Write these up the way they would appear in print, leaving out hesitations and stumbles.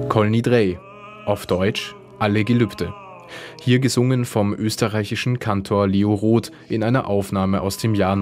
Kol Nidrei, auf Deutsch Alle Gelübde. Hier gesungen vom österreichischen Kantor Leo Roth in einer Aufnahme aus dem Jahr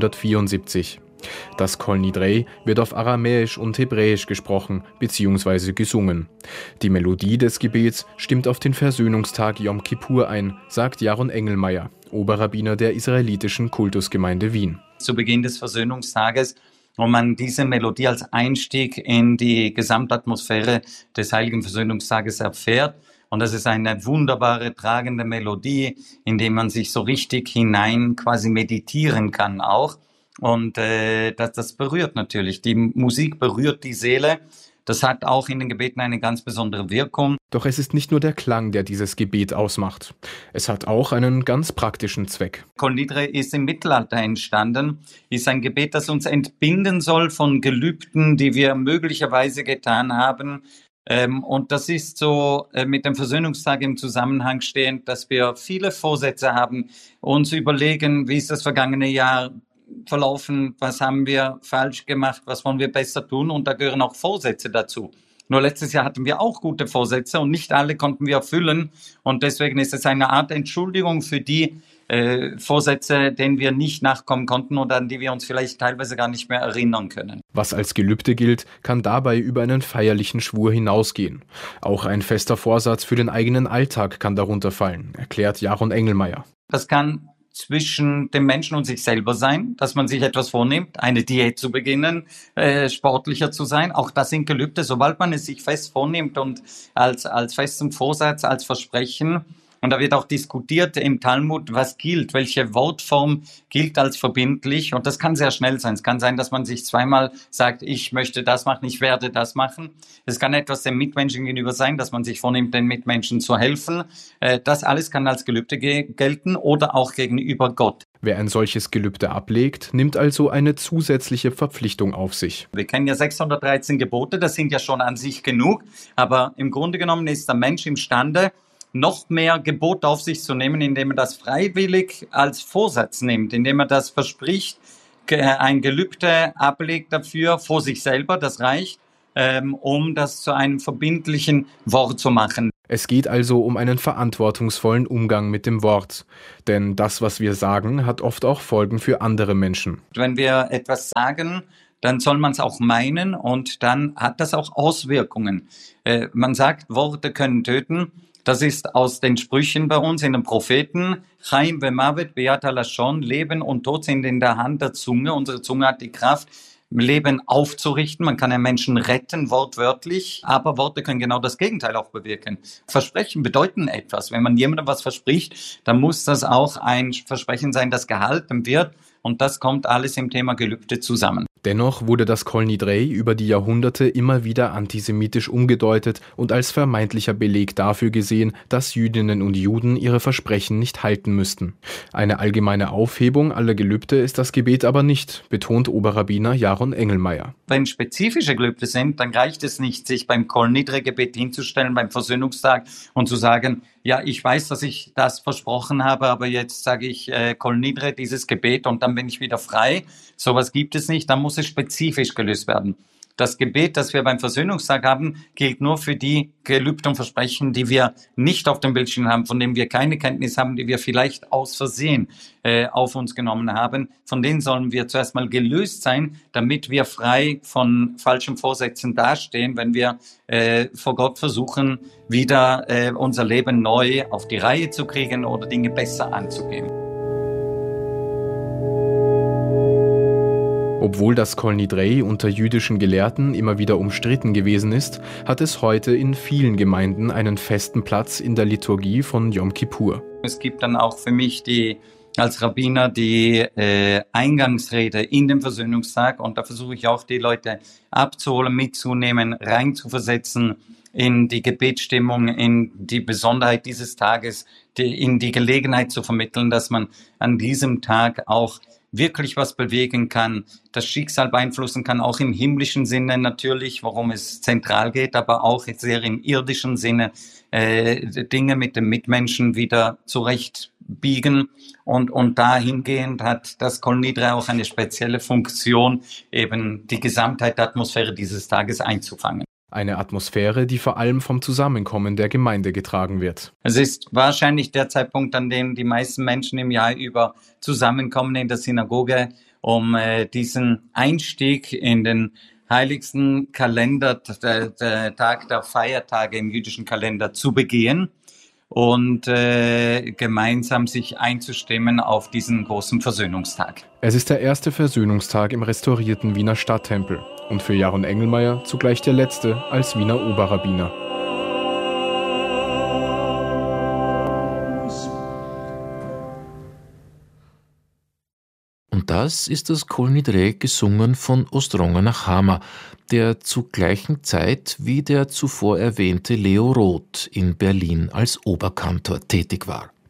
1974. Das Kol Nidrei wird auf Aramäisch und Hebräisch gesprochen bzw. gesungen. Die Melodie des Gebets stimmt auf den Versöhnungstag Jom Kippur ein, sagt Jaron Engelmeier, Oberrabbiner der israelitischen Kultusgemeinde Wien. Zu Beginn des Versöhnungstages, wo man diese Melodie als Einstieg in die Gesamtatmosphäre des Heiligen Versöhnungstages erfährt. Und das ist eine wunderbare, tragende Melodie, in der man sich so richtig hinein quasi meditieren kann auch. Und das berührt natürlich. Die Musik berührt die Seele. Das hat auch in den Gebeten eine ganz besondere Wirkung. Doch es ist nicht nur der Klang, der dieses Gebet ausmacht. Es hat auch einen ganz praktischen Zweck. Kol Nidrei ist im Mittelalter entstanden, ist ein Gebet, das uns entbinden soll von Gelübden, die wir möglicherweise getan haben. Und das ist so mit dem Versöhnungstag im Zusammenhang stehend, dass wir viele Vorsätze haben, uns überlegen, wie ist das vergangene Jahr verlaufen, was haben wir falsch gemacht, was wollen wir besser tun, und da gehören auch Vorsätze dazu. Nur letztes Jahr hatten wir auch gute Vorsätze und nicht alle konnten wir erfüllen, und deswegen ist es eine Art Entschuldigung für die Vorsätze, denen wir nicht nachkommen konnten oder an die wir uns vielleicht teilweise gar nicht mehr erinnern können. Was als Gelübde gilt, kann dabei über einen feierlichen Schwur hinausgehen. Auch ein fester Vorsatz für den eigenen Alltag kann darunter fallen, erklärt Jaron Engelmeier. Das kann zwischen dem Menschen und sich selber sein, dass man sich etwas vornimmt, eine Diät zu beginnen, sportlicher zu sein. Auch das sind Gelübde, sobald man es sich fest vornimmt und als festen Vorsatz, als Versprechen. Und da wird auch diskutiert im Talmud, was gilt, welche Wortform gilt als verbindlich. Und das kann sehr schnell sein. Es kann sein, dass man sich zweimal sagt, ich möchte das machen, ich werde das machen. Es kann etwas dem Mitmenschen gegenüber sein, dass man sich vornimmt, den Mitmenschen zu helfen. Das alles kann als Gelübde gelten oder auch gegenüber Gott. Wer ein solches Gelübde ablegt, nimmt also eine zusätzliche Verpflichtung auf sich. Wir kennen ja 613 Gebote, das sind ja schon an sich genug. Aber im Grunde genommen ist der Mensch imstande, noch mehr Gebot auf sich zu nehmen, indem er das freiwillig als Vorsatz nimmt, indem er das verspricht, ein Gelübde ablegt dafür vor sich selber, das reicht, um das zu einem verbindlichen Wort zu machen. Es geht also um einen verantwortungsvollen Umgang mit dem Wort. Denn das, was wir sagen, hat oft auch Folgen für andere Menschen. Wenn wir etwas sagen, dann soll man es auch meinen, und dann hat das auch Auswirkungen. Man sagt, Worte können töten. Das ist aus den Sprüchen bei uns in den Propheten. Chaim ve'mavet beyad halashon, Leben und Tod sind in der Hand der Zunge. Unsere Zunge hat die Kraft, Leben aufzurichten. Man kann einen Menschen retten, wortwörtlich. Aber Worte können genau das Gegenteil auch bewirken. Versprechen bedeuten etwas. Wenn man jemandem was verspricht, dann muss das auch ein Versprechen sein, das gehalten wird. Und das kommt alles im Thema Gelübde zusammen. Dennoch wurde das Kol Nidrei über die Jahrhunderte immer wieder antisemitisch umgedeutet und als vermeintlicher Beleg dafür gesehen, dass Jüdinnen und Juden ihre Versprechen nicht halten müssten. Eine allgemeine Aufhebung aller Gelübde ist das Gebet aber nicht, betont Oberrabbiner Jaron Engelmeier. Wenn spezifische Gelübde sind, dann reicht es nicht, sich beim Kol Nidrei-Gebet hinzustellen, beim Versöhnungstag, und zu sagen, ja, ich weiß, dass ich das versprochen habe, aber jetzt sage ich Kol Nidrei, dieses Gebet, und dann bin ich wieder frei. Sowas gibt es nicht, dann muss es spezifisch gelöst werden. Das Gebet, das wir beim Versöhnungstag haben, gilt nur für die Gelübde und Versprechen, die wir nicht auf dem Bildschirm haben, von denen wir keine Kenntnis haben, die wir vielleicht aus Versehen auf uns genommen haben. Von denen sollen wir zuerst mal gelöst sein, damit wir frei von falschen Vorsätzen dastehen, wenn wir vor Gott versuchen, wieder unser Leben neu auf die Reihe zu kriegen oder Dinge besser anzugehen. Obwohl das Kol Nidrei unter jüdischen Gelehrten immer wieder umstritten gewesen ist, hat es heute in vielen Gemeinden einen festen Platz in der Liturgie von Jom Kippur. Es gibt dann auch für mich als Rabbiner die Eingangsrede in den Versöhnungstag, und da versuche ich auch, die Leute abzuholen, mitzunehmen, reinzuversetzen in die Gebetsstimmung, in die Besonderheit dieses Tages, in die Gelegenheit zu vermitteln, dass man an diesem Tag auch wirklich was bewegen kann, das Schicksal beeinflussen kann, auch im himmlischen Sinne natürlich, worum es zentral geht, aber auch sehr im irdischen Sinne, Dinge mit den Mitmenschen wieder zurechtbiegen. Und dahingehend hat das Kol Nidrei auch eine spezielle Funktion, eben die Gesamtheit der Atmosphäre dieses Tages einzufangen. Eine Atmosphäre, die vor allem vom Zusammenkommen der Gemeinde getragen wird. Es ist wahrscheinlich der Zeitpunkt, an dem die meisten Menschen im Jahr über zusammenkommen in der Synagoge, um diesen Einstieg in den heiligsten Kalender, der Tag der Feiertage im jüdischen Kalender, zu begehen und gemeinsam sich einzustimmen auf diesen großen Versöhnungstag. Es ist der erste Versöhnungstag im restaurierten Wiener Stadttempel und für Jaron Engelmeier zugleich der letzte als Wiener Oberrabbiner. Und das ist das Kol Nidre, gesungen von Ostronger nach Hammer, der zur gleichen Zeit wie der zuvor erwähnte Leo Roth in Berlin als Oberkantor tätig war.